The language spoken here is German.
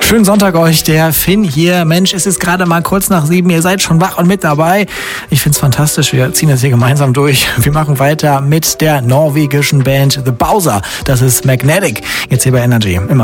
Schönen Sonntag euch, der Finn hier. Mensch, es ist gerade mal kurz nach 7. Ihr seid schon wach und mit dabei. Ich find's fantastisch. Wir ziehen das hier gemeinsam durch. Wir machen weiter mit der norwegischen Band The Bowser. Das ist Magnetic. Jetzt hier bei Energy. Immer